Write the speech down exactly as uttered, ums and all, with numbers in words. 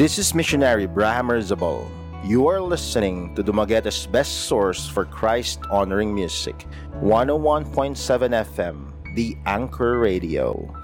This is missionary Braham Zabal. You are listening to Dumagueta's best source for Christ-honoring music, one oh one point seven F M, The Anchor Radio.